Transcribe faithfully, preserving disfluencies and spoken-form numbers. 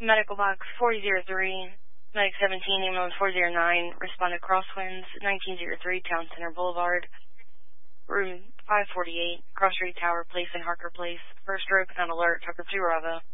Medical box four zero three, Medic seventeen, ambulance four zero nine, responded Crosswinds, nineteen oh three, Town Center Boulevard, room five forty-eight, Cross Street Tower Place in Harker Place. First rope on alert, Tucker two Bravo.